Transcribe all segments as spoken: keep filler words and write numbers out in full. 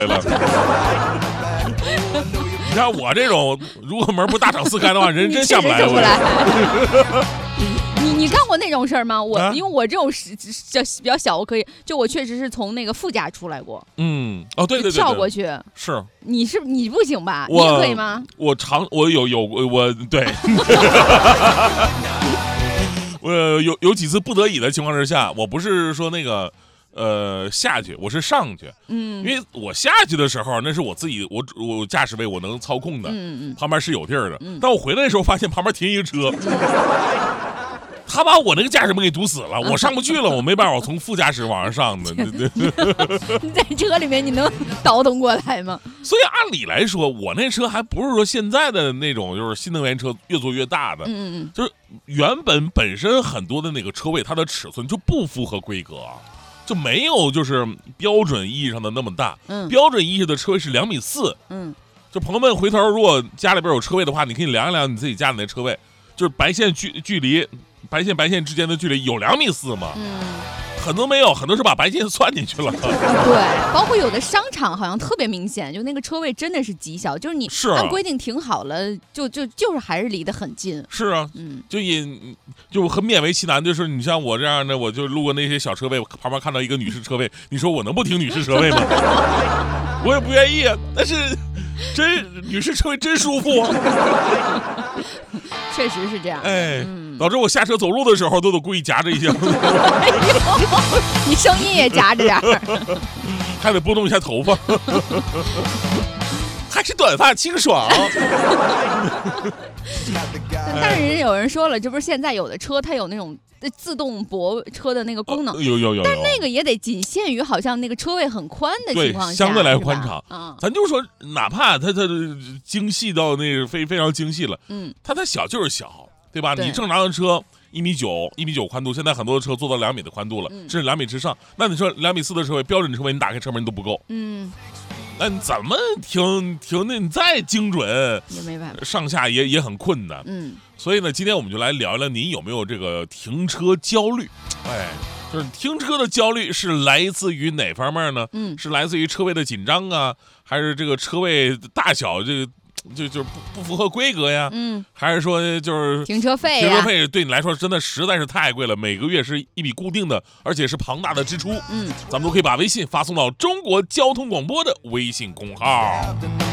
了。你看我这种，如果门不大敞四开的话，人真下不来。 不来。你你干过那种事儿吗？我、啊、因为我这种是比较小，我可以，就我确实是从那个副驾出来过。 嗯，哦，对对 对, 对， 跳过去。 是。 你是你不行吧？你也可以吗？ 我常我有有我对。我有有几次不得已的情况之下，我不是说那个。呃，下去，我是上去，嗯，因为我下去的时候，那是我自己，我我驾驶位我能操控的，嗯嗯，旁边是有地儿的，嗯，但我回来的时候发现旁边停一个车，嗯、他把我那个驾驶门给堵死了，我上不去了，我没办法，我从副驾驶往上上的， 你在车里面你能倒腾过来吗？ 所以按理来说，我那车还不是说现在的那种就是新能源车越做越大的，嗯嗯，就是原本本身很多的那个车位，它的尺寸就不符合规格啊。就没有就是标准意义上的那么大，嗯，标准意义的车位是两米四，嗯，就朋友们回头如果家里边有车位的话，你可以量一量你自己家里那车位，就是白线距距离，白线白线之间的距离有两米四吗？嗯，很多没有，很多是把白线算进去了。 对，包括有的商场好像特别明显，就那个车位真的是极小，就是你按规定停好了，就就就是还是离得很近。 是啊，嗯，就也就很勉为其难，就是你像我这样的，我就路过那些小车位，旁边看到一个女士车位，你说我能不停女士车位吗？我也不愿意啊，但是真女士车位真舒服啊。 确实是这样， 哎，嗯、导致我下车走路的时候都得故意夹着一下。 哎呦，你声音也夹着点儿， 还得拨动一下头发，还是短发清爽。 但是人有人说了，这不是现在有的车它有那种自动泊车的那个功能， 有有 有, 有， 但那个也得仅限于好像那个车位很宽的情况下， 相对来宽敞。嗯，咱就说，哪怕它它精细到那个非非常精细了，嗯，它它小就是小，对吧？对，你正常的车一米九，一米九宽度，现在很多的车做到两米的宽度了，甚至两米之上。那你说两米四的车位，标准车位，你打开车门你都不够，嗯。那你怎么停停的？你再精准也没办法， 上下也也很困难。嗯，所以呢，今天我们就来聊一聊，您有没有这个停车焦虑？哎，就是停车的焦虑是来自于哪方面呢？嗯，是来自于车位的紧张啊，还是这个车位大小这个？就就不不符合规格呀，嗯，还是说就是停车费、啊， 停车费对你来说真的实在是太贵了，每个月是一笔固定的，而且是庞大的支出，嗯，咱们都可以把微信发送到中国交通广播的微信公号。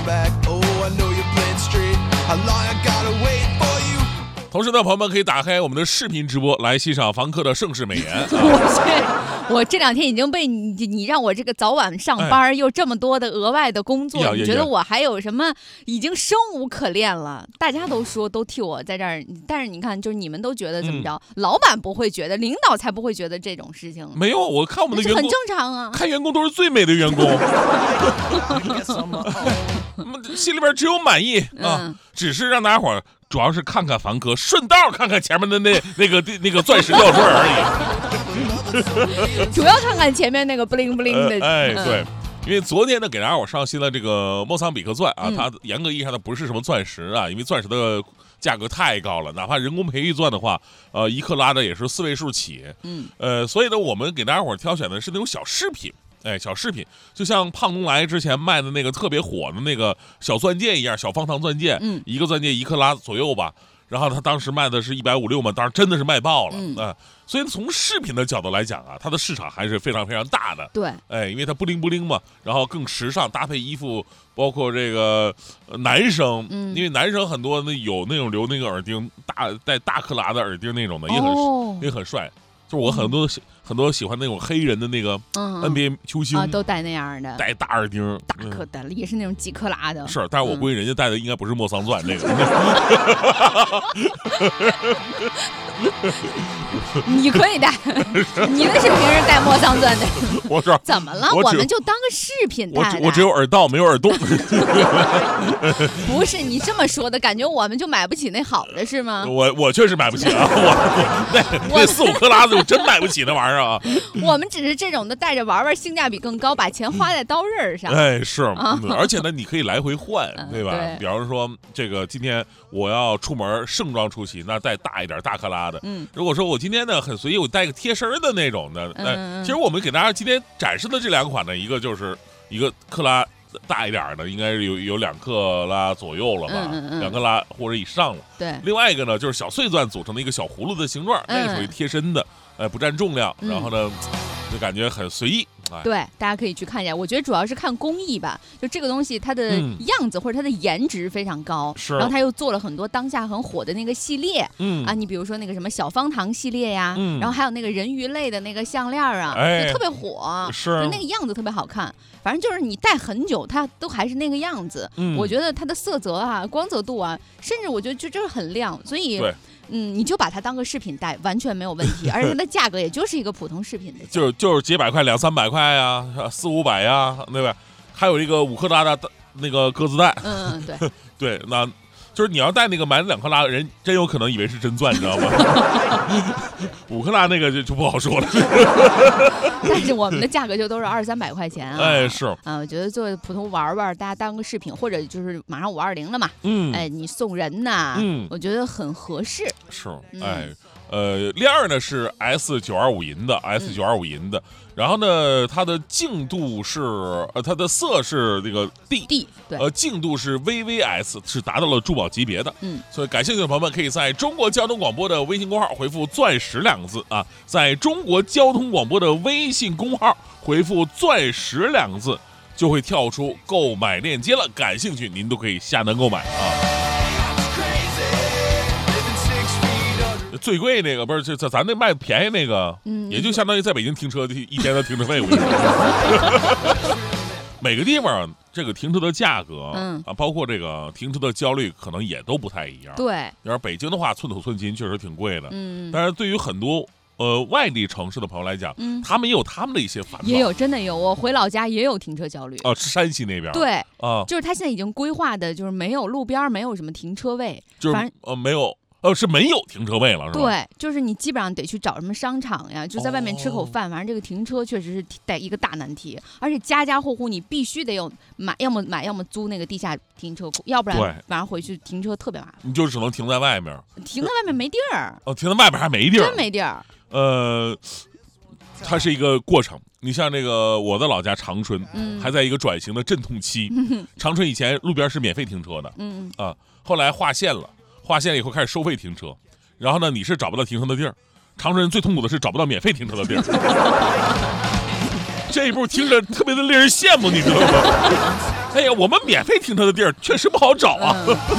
同时呢，朋友们可以打开我们的视频直播来欣赏房客的盛世美颜。 我我这两天已经被你你让我这个早晚上班、哎、又这么多的额外的工作，你觉得我还有什么已经生无可恋了？大家都说都替我在这儿，但是你看，就是你们都觉得怎么着？嗯、老板不会觉得，领导才不会觉得这种事情。 没有，我看我们的员工很正常啊， 看员工都是最美的员工，心里边只有满意啊，嗯、只是让大家伙儿。主要是看看房客，顺道看看前面的那那个那个钻石吊坠而已。主要看看前面那个 bling bling 的。 呃、哎，对，因为昨天呢，给大家伙上新了这个莫桑比克钻啊，嗯、它严格意义上的不是什么钻石啊，因为钻石的价格太高了，哪怕人工培育钻的话，呃，一克拉的也是四位数起。嗯，呃，所以呢，我们给大家伙挑选的是那种小饰品。哎，小饰品就像胖东来之前卖的那个特别火的那个小钻戒一样，小方糖钻戒，嗯，一个钻戒一克拉左右吧。然后他当时卖的是一百五六嘛，当然真的是卖爆了，嗯、呃，所以从饰品的角度来讲啊，它的市场还是非常非常大的。 对， 哎，因为它不灵不灵嘛，然后更时尚，搭配衣服，包括这个、呃、男生，嗯，因为男生很多那有那种留那个耳钉大带大克拉的耳钉那种的，也很、哦、也很帅。就是我很多、嗯、很多喜欢那种黑人的那个 N B A 球星、 嗯、啊，都戴那样的， 戴大耳钉， 大克的、嗯、也是那种几克拉的。 是，但是我估计人家戴的应该不是莫桑钻那个。 你可以戴，你那是平时戴莫桑钻的。 我说怎么了？我, 我们就当个饰品戴戴。 我我只有耳道没有耳洞。 不是你这么说的，感觉我们就买不起那好的是吗？ 我我确实买不起啊，我那那四五克拉的我真买不起那玩意儿啊。 我们只是这种的带着玩玩，性价比更高，把钱花在刀刃上。 哎，是，啊嗯、而且呢，你可以来回换，对吧？对，比方说这个今天我要出门盛装出席，那带大一点大克拉的。嗯，如果说我今天呢很随意，我带个贴身的那种的，嗯、呃，其实我们给大家今天展示的这两款呢，一个就是一个克拉大一点的，应该是有有两克拉左右了吧， 嗯嗯嗯两克拉或者以上了。 对， 另外一个呢，就是小碎钻组成的一个小葫芦的形状， 嗯、 那个属于贴身的，呃，不占重量， 嗯、 然后呢，就感觉很随意。哎、 对，大家可以去看一下。我觉得主要是看工艺吧，就这个东西它的样子或者它的颜值非常高， 是、 然后它又做了很多当下很火的那个系列， 嗯啊，你比如说那个什么小方糖系列呀， 嗯、 然后还有那个人鱼类的那个项链啊， 哎、 就特别火， 是， 就那个样子特别好看。反正就是你戴很久，它都还是那个样子。 嗯、 我觉得它的色泽啊、光泽度啊，甚至我觉得就就是很亮，所以。 对。 嗯，你就把它当个饰品戴，完全没有问题，而且它的价格也就是一个普通饰品的， 就就是几百块、两三百块呀，四五百呀，对吧？还有一个五克拉的那个鸽子带， 嗯，对， 对，那就是你要戴那个买两克拉，人真有可能以为是真钻，你知道吗？五克拉那个就就不好说了。 但是我们的价格就都是二三百块钱啊。 哎，是啊，我觉得做普通玩玩，大家当个饰品，或者就是马上五二零了嘛， 嗯， 哎，你送人呐， 嗯， 我觉得很合适。 是，哎。呃，链儿呢是 S 九二五银的 ，S 九二五银的，然后呢，它的净度是呃，它的色是那个 D D， 对， 呃，净度是 V V S， 是达到了珠宝级别的。 嗯， 所以感兴趣的朋友们可以在中国交通广播的微信公号回复“钻石”两个字啊，在中国交通广播的微信公号回复“钻石”两个字，就会跳出购买链接了。感兴趣您都可以下单购买啊。最贵那个不是，就咱咱那卖便宜那个，嗯，也就相当于在北京停车的一天的停车费。我跟你说，每个地方这个停车的价格，嗯啊，包括这个停车的焦虑，可能也都不太一样。 对， 要是北京的话，寸土寸金，确实挺贵的。 嗯， 但是对于很多呃外地城市的朋友来讲，嗯，他们也有他们的一些烦恼。 也有，真的有。我回老家也有停车焦虑。 哦，是山西那边。 对， 啊， 就是他现在已经规划的，就是没有路边没有什么停车位， 就是反正呃没有。呃，是没有停车位了，是吧？ 对，就是你基本上得去找什么商场呀，就在外面吃口饭。哦、反正这个停车确实是带一个大难题，而且家家户户你必须得有买，要么买，要么租那个地下停车库，要不然晚上回去停车特别麻烦。 你就只能停在外面， 停在外面没地儿。 哦，停在外面还没地儿， 真没地儿。 呃，它是一个过程。你像那个我的老家长春，嗯，还在一个转型的阵痛期。嗯、长春以前路边是免费停车的，嗯啊，后来划线了。划线了以后开始收费停车，然后呢，你是找不到停车的地儿。长春人最痛苦的是找不到免费停车的地儿，这一步听着特别的令人羡慕，你知道吗？哎呀，我们免费停车的地儿确实不好找啊。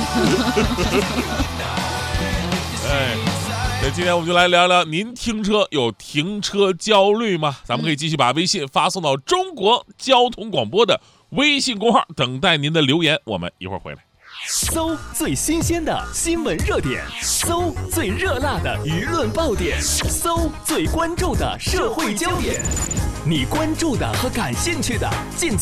哎，那今天我们就来聊聊，您停车有停车焦虑吗？咱们可以继续把微信发送到中国交通广播的微信公号，等待您的留言。我们一会儿回来。 搜最新鲜的新闻热点，搜最热辣的舆论爆点，搜最关注的社会焦点，你关注的和感兴趣的尽